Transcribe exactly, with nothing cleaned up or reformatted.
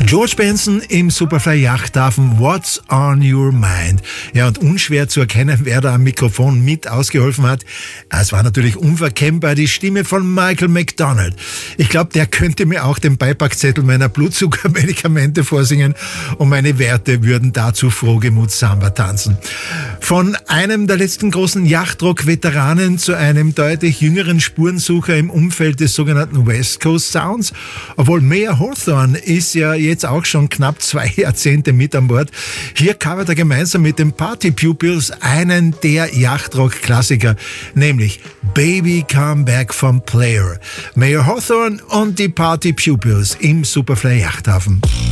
George Benson im Superfly Yachthafen, What's on your mind? Ja, und unschwer zu erkennen, wer da am Mikrofon mit ausgeholfen hat. Es war natürlich unverkennbar die Stimme von Michael McDonald. Ich glaube, der könnte mir auch den Beipackzettel meiner Blutzuckermedikamente vorsingen und meine Werte würden dazu frohgemut Samba tanzen. Von einem der letzten großen Yachtrock-Veteranen zu einem deutlich jüngeren Spurensucher im Umfeld des sogenannten West Coast Sounds. Obwohl Mayer Hawthorne ist ja jetzt auch schon knapp zwei Jahrzehnte mit an Bord. Hier covert er gemeinsam mit den Party Pupils einen der Yachtrock-Klassiker, nämlich Baby Come Back from Player. Mayer Hawthorne und die Party Pupils im Superfly Yachthafen.